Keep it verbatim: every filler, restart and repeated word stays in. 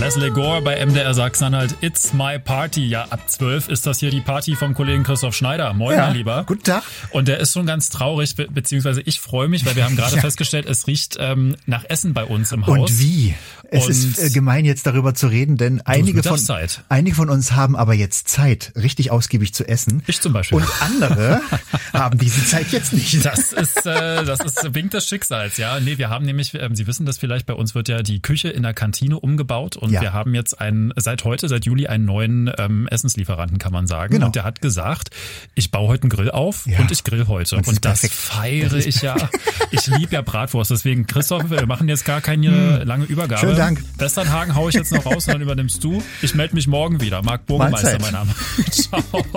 Leslie Gore bei M D R Sachsen-Anhalt. It's my party. Ja, ab zwölf ist das hier die Party vom Kollegen Christoph Schneider. Moin, ja, mein Lieber. Guten Tag. Und der ist schon ganz traurig, be- beziehungsweise ich freue mich, weil wir haben gerade ja. festgestellt, es riecht ähm, nach Essen bei uns im Haus. Und wie? Es Und ist äh, gemein, jetzt darüber zu reden, denn einige von, einige von uns haben aber jetzt Zeit, richtig ausgiebig zu essen. Ich zum Beispiel. Und andere haben diese Zeit jetzt nicht. Das ist, äh, das ist Wink des Schicksals, ja. Nee, wir haben nämlich, ähm, Sie wissen das vielleicht, bei uns wird ja die Küche in der Kantine umgebaut und ja. wir haben jetzt einen, seit heute, seit Juli einen neuen ähm, Essenslieferanten, kann man sagen. Genau. Und der hat gesagt, ich baue heute einen Grill auf ja. und ich grill heute. Das und das perfekt. feiere das ich ja. Ich liebe ja Bratwurst, deswegen Christoph, wir machen jetzt gar keine hm. lange Übergabe. Schönen Dank. Westernhagen hau ich jetzt noch raus und dann übernimmst du. Ich melde mich morgen wieder. Marc Burgermeister, mein Name. Ciao.